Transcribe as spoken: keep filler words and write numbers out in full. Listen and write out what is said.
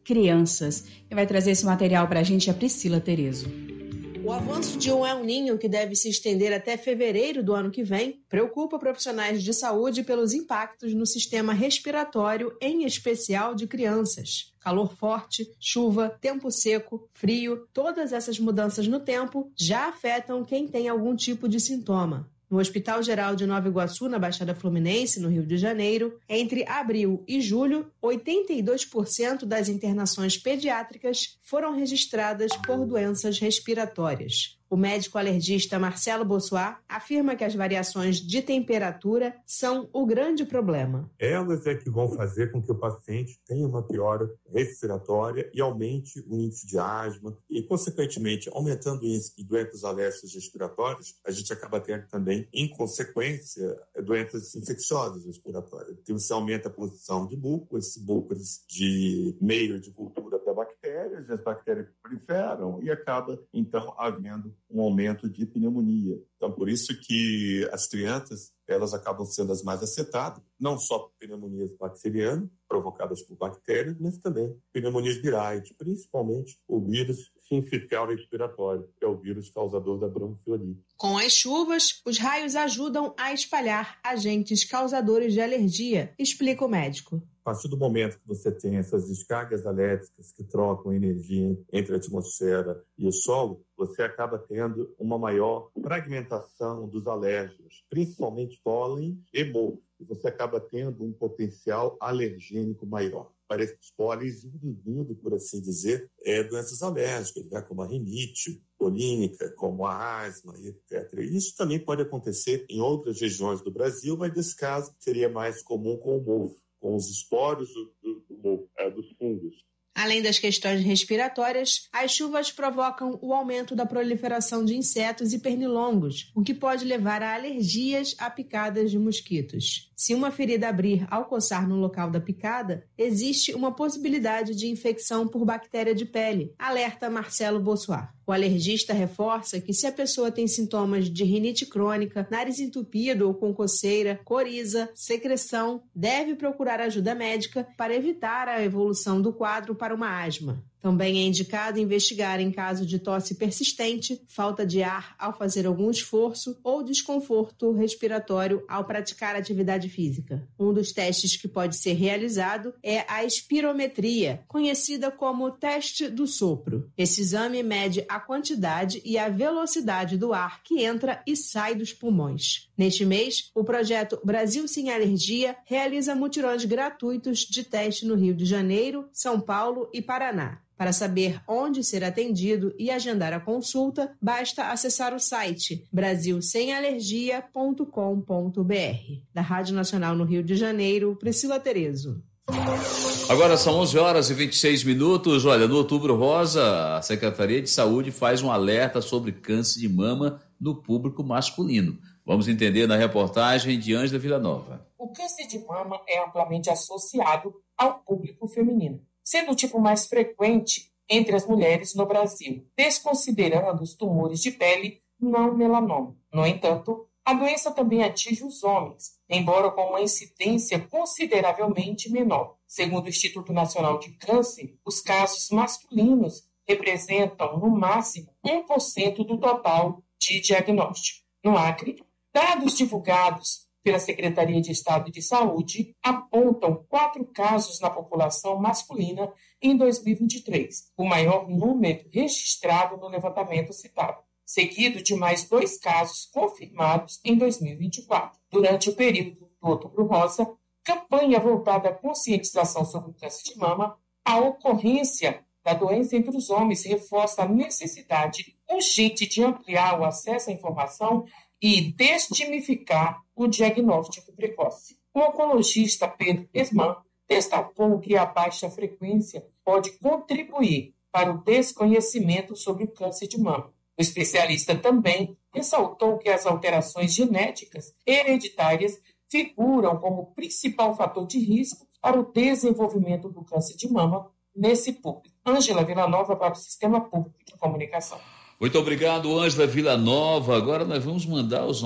crianças. Quem vai trazer esse material para a gente é a Priscila Terezo. O avanço de um El Niño, que deve se estender até fevereiro do ano que vem, preocupa profissionais de saúde pelos impactos no sistema respiratório, em especial de crianças. Calor forte, chuva, tempo seco, frio, todas essas mudanças no tempo já afetam quem tem algum tipo de sintoma. No Hospital Geral de Nova Iguaçu, na Baixada Fluminense, no Rio de Janeiro, entre abril e julho, oitenta e dois por cento das internações pediátricas foram registradas por doenças respiratórias. O médico alergista Marcelo Bossuat afirma que as variações de temperatura são o grande problema. Elas é que vão fazer com que o paciente tenha uma piora respiratória e aumente o índice de asma e, consequentemente, aumentando o índice de doenças alérgicas respiratórias, a gente acaba tendo também, em consequência, doenças infecciosas respiratórias. Então, você aumenta a posição de mucos, esse mucos de meio de cultura para bactérias, e as bactérias proliferam e acaba, então, havendo um aumento de pneumonia. Então, por isso que as crianças, elas acabam sendo as mais afetadas, não só pneumonias bacterianas, provocadas por bactérias, mas também pneumonias virais, principalmente o vírus sincicial respiratório, que é o vírus causador da bronquiolite. Com as chuvas, os raios ajudam a espalhar agentes causadores de alergia, explica o médico. A partir do momento que você tem essas descargas elétricas que trocam energia entre a atmosfera e o solo, você acaba tendo uma maior fragmentação dos alérgenos, principalmente pólen e mofo. E você acaba tendo um potencial alergênico maior. Parece que os pólens, induzindo, por assim dizer, é doenças alérgicas, né, como a rinite polínica, como a asma, etcétera. Isso também pode acontecer em outras regiões do Brasil, mas nesse caso seria mais comum com o mofo, com os esporos do, do, do, é, dos fungos. Além das questões respiratórias, as chuvas provocam o aumento da proliferação de insetos e pernilongos, o que pode levar a alergias a picadas de mosquitos. Se uma ferida abrir ao coçar no local da picada, existe uma possibilidade de infecção por bactéria de pele, alerta Marcelo Bossuat. O alergista reforça que se a pessoa tem sintomas de rinite crônica, nariz entupido ou com coceira, coriza, secreção, deve procurar ajuda médica para evitar a evolução do quadro para uma asma. Também é indicado investigar em caso de tosse persistente, falta de ar ao fazer algum esforço ou desconforto respiratório ao praticar atividade física. Um dos testes que pode ser realizado é a espirometria, conhecida como teste do sopro. Esse exame mede a quantidade e a velocidade do ar que entra e sai dos pulmões. Neste mês, o projeto Brasil Sem Alergia realiza mutirões gratuitos de teste no Rio de Janeiro, São Paulo e Paraná. Para saber onde ser atendido e agendar a consulta, basta acessar o site brasil sem alergia ponto com ponto b r. Da Rádio Nacional no Rio de Janeiro, Priscila Terezo. Agora são onze horas e vinte e seis minutos. Olha, no Outubro Rosa, a Secretaria de Saúde faz um alerta sobre câncer de mama no público masculino. Vamos entender na reportagem de Ângela Villanova. O câncer de mama é amplamente associado ao público feminino, sendo o tipo mais frequente entre as mulheres no Brasil, desconsiderando os tumores de pele não melanoma. No entanto, a doença também atinge os homens, embora com uma incidência consideravelmente menor. Segundo o Instituto Nacional de Câncer, os casos masculinos representam, no máximo, um por cento do total de diagnóstico. No Acre, dados divulgados pela Secretaria de Estado de Saúde apontam quatro casos na população masculina em dois mil e vinte e três, o maior número registrado no levantamento citado, seguido de mais dois casos confirmados em dois mil e vinte e quatro. Durante o período do Outubro Rosa, campanha voltada à conscientização sobre o câncer de mama, a ocorrência da doença entre os homens reforça a necessidade urgente de ampliar o acesso à informação e desmistificar o diagnóstico precoce. O oncologista Pedro Esman destacou que a baixa frequência pode contribuir para o desconhecimento sobre o câncer de mama. O especialista também ressaltou que as alterações genéticas hereditárias figuram como principal fator de risco para o desenvolvimento do câncer de mama nesse público. Ângela Villanova para o Sistema Público de Comunicação. Muito obrigado, Ângela Villanova. Agora nós vamos mandar os